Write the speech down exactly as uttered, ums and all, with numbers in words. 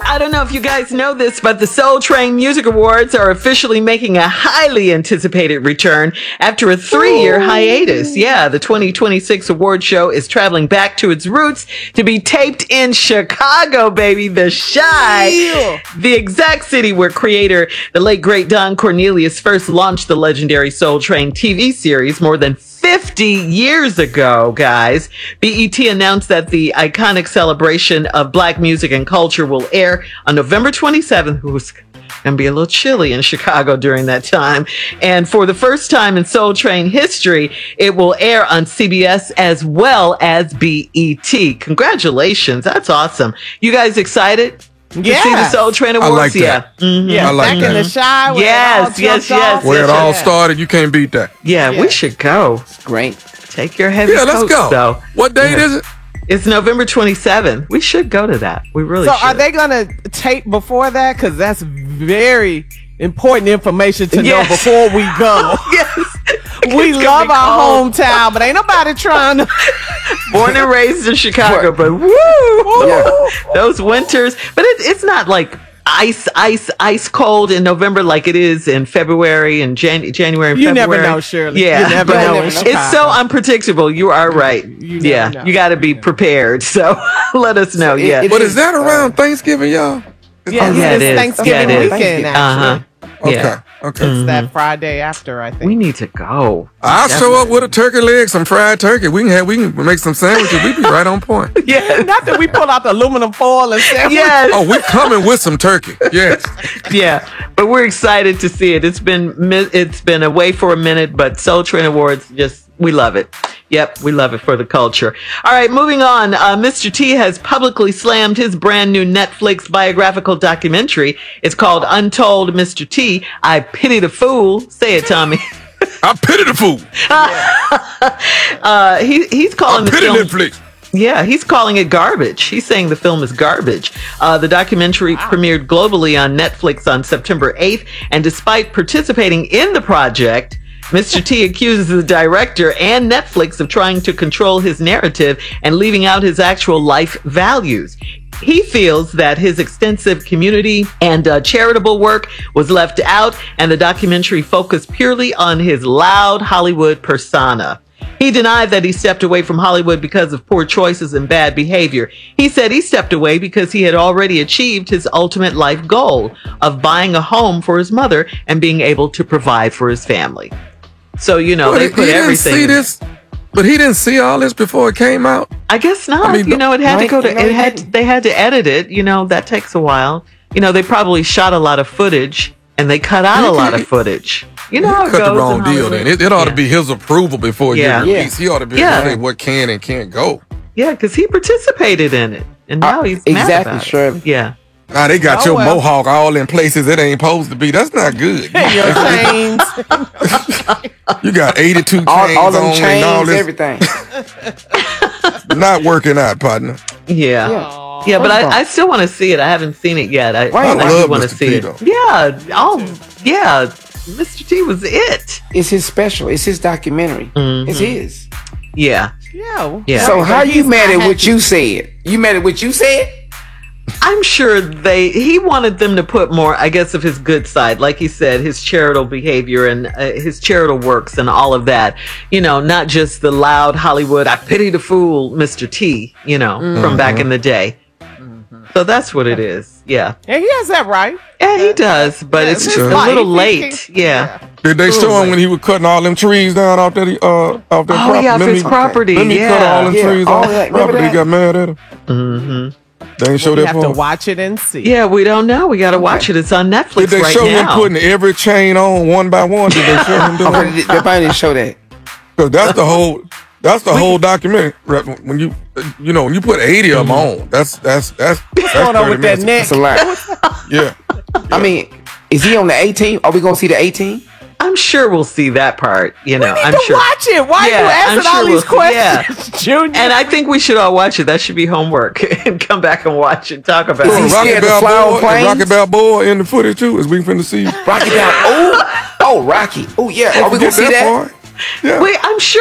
I don't know if you guys know this, but the Soul Train Music Awards are officially making a highly anticipated return after a three-year hiatus. Yeah, the twenty twenty-six award show is traveling back to its roots to be taped in Chicago, baby, the Chi. Yeah. The exact city where creator, the late great Don Cornelius, first launched the legendary Soul Train T V series more than fifty years ago, guys. B E T announced that the iconic celebration of Black music and culture will air on November twenty-seventh. It was going to be a little chilly in Chicago during that time. And for the first time in Soul Train history, it will air on C B S as well as B E T. Congratulations. That's awesome. You guys excited? To yeah. see the Soul Train Awards? I like that. Yeah. Mm-hmm. Yeah, I like back that. in the Chi. Yes, yes, yes. Where yes, it all yes. started, you can't beat that. Yeah, Yeah. we should go. Great. Take your heavy Yeah, let's coats, go. though. What date Yeah. is it? It's November twenty-seventh. We should go to that. We really So should. are they going to tape before that? Because that's very important information to Yes. know before we go. Yes. We It's gonna love be our cold. hometown, but ain't nobody trying to. Born and raised in Chicago, but woo! Yeah. Those winters. But it, it's not like ice, ice, ice cold in November like it is in February and Jan- January and You February. never know, Shirley. Yeah, You never but know in It's Chicago. so unpredictable. You are right. You never yeah, know. you got to be prepared. So let us know. it- yeah. it But is, is that around Thanksgiving, y'all? Yeah, Oh, yeah, it's it is. Thanksgiving Yeah, it is. weekend, Uh actually. huh. Okay, Yeah. okay. It's that Friday after, I think. We need to go. I'll show up with a turkey leg, some fried turkey. We can have, we can make some sandwiches. We be right on point. Yes. Not that we pull out the aluminum foil and say, Yes. Oh, we coming with some turkey. Yes. Yeah, but we're excited to see it. It's been mi- it's been away for a minute, but Soul Train Awards, just we love it. Yep, we love it for the culture. All right, moving on. Uh, Mister T has publicly slammed his brand new Netflix biographical documentary. It's called Untold Mister T. I Pity the Fool. Say it, Tommy. I pity the fool. Uh, he he's calling I the pity film. Netflix. Yeah, he's calling it garbage. He's saying the film is garbage. Uh, the documentary premiered globally on Netflix on September eighth, and despite participating in the project, Mister T accuses the director and Netflix of trying to control his narrative and leaving out his actual life values. He feels that his extensive community and uh, charitable work was left out, and the documentary focused purely on his loud Hollywood persona. He denied that he stepped away from Hollywood because of poor choices and bad behavior. He said he stepped away because he had already achieved his ultimate life goal of buying a home for his mother and being able to provide for his family. So, you know, But they he put didn't everything. see this, but he didn't see all this before it came out. I guess not. I mean, you know, it had to right, go to, you know, it he had, didn't. they had to edit it. You know, that takes a while. You know, they probably shot a lot of footage and they cut out a lot of footage. You know how it Cut goes the wrong in deal Hollywood. then. It, it ought Yeah. to be his approval before it Yeah. get released. He ought to be Yeah. able to say what can and can't go. Yeah, because he participated in it. And now Uh, he's mad exactly, about it. Shirley. Yeah. Now they got Oh, your well. mohawk all in places it ain't supposed to be. That's not good. your chains. You got eighty-two All, chains all them on and all chains, this. everything. Not working out, partner. Yeah. Yeah. Yeah, but First of I, I still want to see it. I haven't seen it yet. I, Right. I I do love want to Mister see T, it. though. Yeah. Oh, yeah. Mister T was it. It's his special. It's his documentary. Mhm. It's his. Yeah. Yeah. Yeah. So Right, how but you he's mad not at what happy. you said? You mad at what you said? I'm sure they, he wanted them to put more, I guess, of his good side. Like he said, his charitable behavior and uh, his charitable works and all of that. You know, not just the loud Hollywood, I pity the fool, Mister T, you know, from back in the day. So that's what it is. Yeah. And he has that right. Yeah, he does, but Yeah, it's it's just his a life. little He late. can- Yeah. Did they show Ooh, him when he was cutting all them trees down off that uh off that Oh, property? yeah, off Remember his he- property. Remember he cut all them Yeah. trees Oh, off yeah, the remember property. He that? got mad at him. hmm They ain't show We that have to part. watch it and see. Yeah, we don't know. We got to watch it. It's on Netflix Did they right show now. him putting every chain on one by one? Did they show him doing Oh, that? they they probably didn't show that. Because that's the whole that's the whole documentary. Right, when you you know when you put eighty of them on, that's that's that's What's that's going on thirty with that minutes. neck? That's a lot. Yeah. I mean, is he on the eighteen? Are we gonna see the eighteen? I'm sure we'll see that part. You know, We need I'm to sure. watch it. Why Yeah, are you I'm asking sure all we'll these see- yeah. questions, Junior? And I think we should all watch it. That should be homework and come back and watch and talk about Is he it. Rocky scared to fly on Balboa, is planes? Rocky Balboa in the footage too. Is we finna see? Rocky down. Oh, oh, Rocky. Oh yeah. Are we gonna Get see that? part? Yeah. Wait, I'm sure.